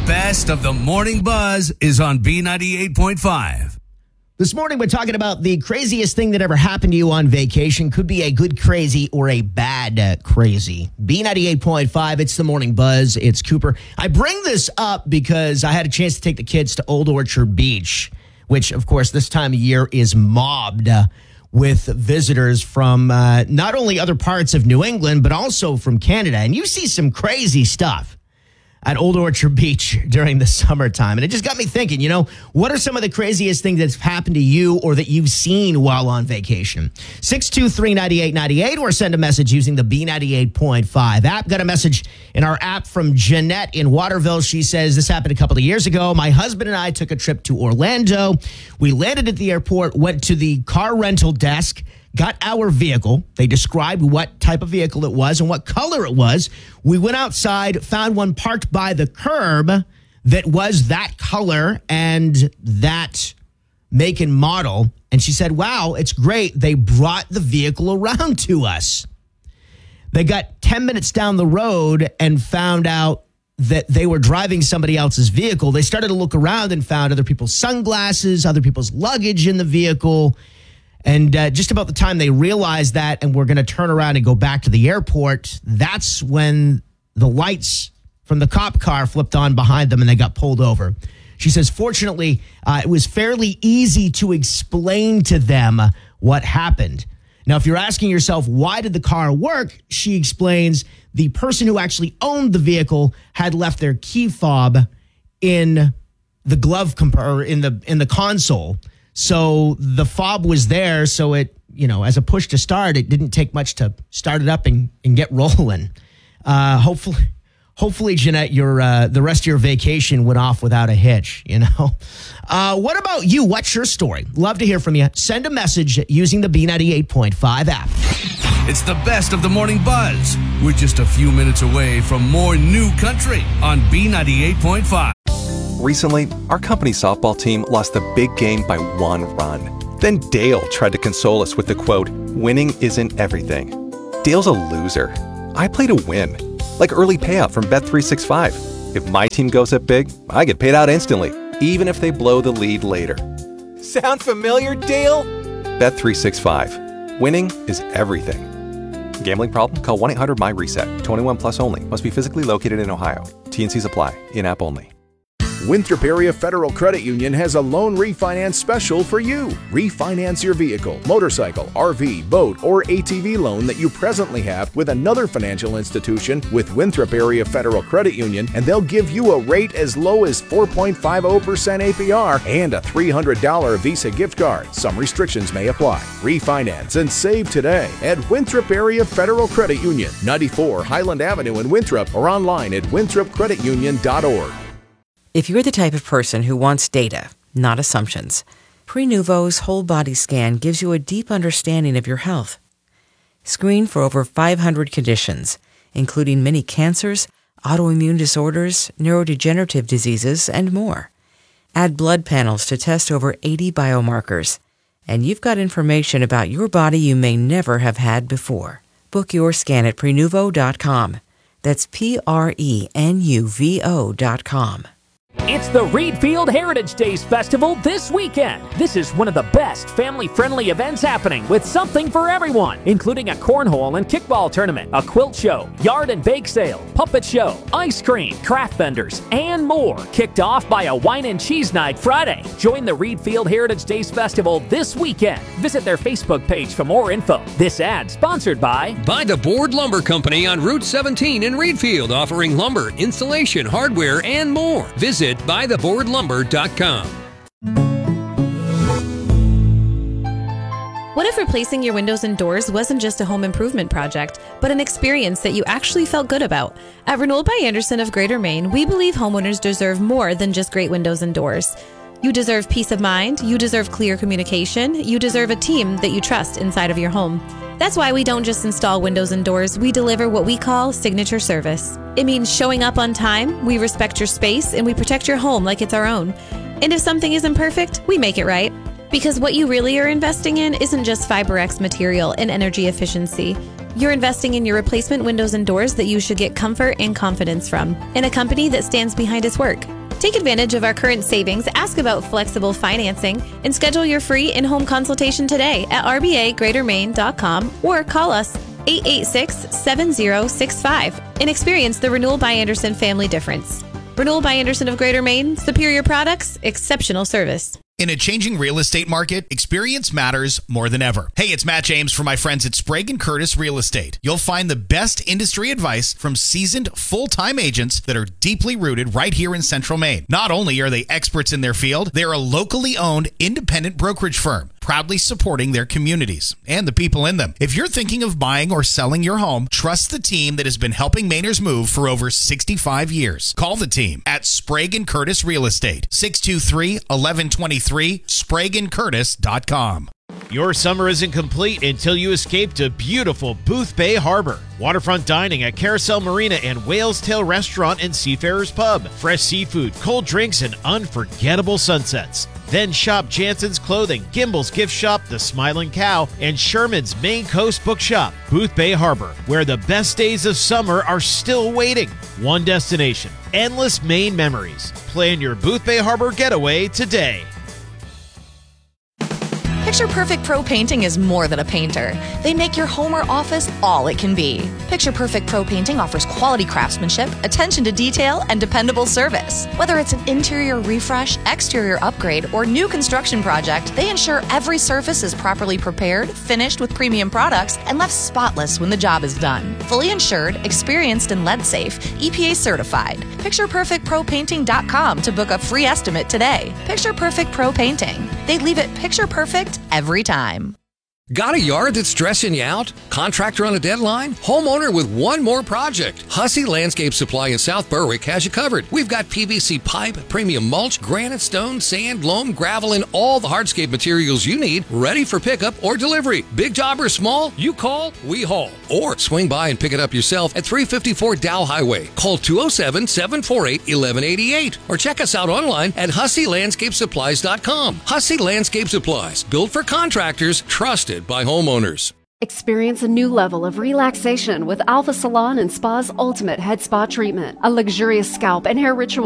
best of the morning buzz is on B98.5. This morning, we're talking about the craziest thing that ever happened to you on vacation. Could be a good crazy or a bad crazy. B98.5, it's the morning buzz. It's Cooper. I bring this up because I had a chance to take the kids to Old Orchard Beach, which, of course, this time of year is mobbed with visitors from not only other parts of New England, but also from Canada. And you see some crazy stuff at Old Orchard Beach during the summertime. And it just got me thinking, what are some of the craziest things that's happened to you or that you've seen while on vacation? 623-9898 or send a message using the B98.5 app. Got a message in our app from Jeanette in Waterville. She says, this happened a couple of years ago. My husband and I took a trip to Orlando. We landed at the airport, went to the car rental desk, got our vehicle. They described what type of vehicle it was and what color it was. We went outside, found one parked by the curb that was that color and that make and model. And she said, wow, it's great. They brought the vehicle around to us. They got 10 minutes down the road and found out that they were driving somebody else's vehicle. They started to look around and found other people's sunglasses, other people's luggage in the vehicle. And just about the time they realized that and were going to turn around and go back to the airport, that's when the lights from the cop car flipped on behind them and they got pulled over. She says, fortunately, it was fairly easy to explain to them what happened. Now, if you're asking yourself, why did the car work? She explains the person who actually owned the vehicle had left their key fob in the glove or in the console. So the fob was there, so it, as a push to start, it didn't take much to start it up and get rolling. Hopefully, Jeanette, the rest of your vacation went off without a hitch, What about you? What's your story? Love to hear from you. Send a message using the B98.5 app. It's the best of the morning buzz. We're just a few minutes away from more new country on B98.5. Recently, our company softball team lost the big game by 1 run. Then Dale tried to console us with the quote, winning isn't everything. Dale's a loser. I play to win. Like early payout from Bet365. If my team goes up big, I get paid out instantly, even if they blow the lead later. Sound familiar, Dale? Bet365. Winning is everything. Gambling problem? Call 1-800-MY-RESET. 21 plus only. Must be physically located in Ohio. T&Cs apply. In-app only. Winthrop Area Federal Credit Union has a loan refinance special for you. Refinance your vehicle, motorcycle, RV, boat, or ATV loan that you presently have with another financial institution with Winthrop Area Federal Credit Union, and they'll give you a rate as low as 4.50% APR and a $300 Visa gift card. Some restrictions may apply. Refinance and save today at Winthrop Area Federal Credit Union, 94 Highland Avenue in Winthrop, or online at winthropcreditunion.org. If you're the type of person who wants data, not assumptions, Prenuvo's whole body scan gives you a deep understanding of your health. Screen for over 500 conditions, including many cancers, autoimmune disorders, neurodegenerative diseases, and more. Add blood panels to test over 80 biomarkers, and you've got information about your body you may never have had before. Book your scan at Prenuvo.com. That's Prenuvo.com. It's the Reed Field Heritage Days Festival this weekend. This is one of the best family-friendly events happening with something for everyone, including a cornhole and kickball tournament, a quilt show, yard and bake sale, puppet show, ice cream, craft vendors, and more. Kicked off by a wine and cheese night Friday. Join the Reed Field Heritage Days Festival this weekend. Visit their Facebook page for more info. This ad sponsored by the Board Lumber Company on Route 17 in Reedfield, offering lumber, installation, hardware, and more. Visit buytheboardlumber.com. What if replacing your windows and doors wasn't just a home improvement project, but an experience that you actually felt good about? At Renewal by Anderson of Greater Maine, we believe homeowners deserve more than just great windows and doors. You deserve peace of mind, you deserve clear communication, you deserve a team that you trust inside of your home. That's why we don't just install windows and doors, we deliver what we call signature service. It means showing up on time, we respect your space, and we protect your home like it's our own. And if something isn't perfect, we make it right. Because what you really are investing in isn't just FiberX material and energy efficiency. You're investing in your replacement windows and doors that you should get comfort and confidence from, in a company that stands behind its work. Take advantage of our current savings, ask about flexible financing, and schedule your free in-home consultation today at rbagreatermaine.com or call us 886-7065 and experience the Renewal by Andersen family difference. Renewal by Andersen of Greater Maine, superior products, exceptional service. In a changing real estate market, experience matters more than ever. Hey, it's Matt James from my friends at Sprague & Curtis Real Estate. You'll find the best industry advice from seasoned full-time agents that are deeply rooted right here in Central Maine. Not only are they experts in their field, they're a locally owned independent brokerage firm, proudly supporting their communities and the people in them. If you're thinking of buying or selling your home, trust the team that has been helping Mainers move for over 65 years. Call the team at Sprague & Curtis Real Estate, 623-1123, SpragueandCurtis.com. Your summer isn't complete until you escape to beautiful Booth Bay Harbor. Waterfront dining at Carousel Marina and Whale's Tail Restaurant and Seafarers Pub. Fresh seafood, cold drinks, and unforgettable sunsets. Then shop Jansen's Clothing, Gimbel's Gift Shop, The Smiling Cow, and Sherman's Maine Coast Bookshop. Booth Bay Harbor, where the best days of summer are still waiting. One destination, endless Maine memories. Plan your Booth Bay Harbor getaway today. Picture Perfect Pro Painting is more than a painter. They make your home or office all it can be. Picture Perfect Pro Painting offers quality craftsmanship, attention to detail, and dependable service. Whether it's an interior refresh, exterior upgrade, or new construction project, they ensure every surface is properly prepared, finished with premium products, and left spotless when the job is done. Fully insured, experienced, and lead safe, EPA certified. PicturePerfectProPainting.com to book a free estimate today. Picture Perfect Pro Painting. They leave it picture perfect every time. Got a yard that's stressing you out? Contractor on a deadline? Homeowner with one more project? Hussey Landscape Supply in South Berwick has you covered. We've got PVC pipe, premium mulch, granite, stone, sand, loam, gravel, and all the hardscape materials you need ready for pickup or delivery. Big job or small, you call, we haul. Or swing by and pick it up yourself at 354 Dow Highway. Call 207-748-1188 or check us out online at HusseyLandscapeSupplies.com. Hussey Landscape Supplies, built for contractors, trusted by homeowners. Experience a new level of relaxation with Alpha Salon and Spa's Ultimate Head Spa Treatment, a luxurious scalp and hair ritual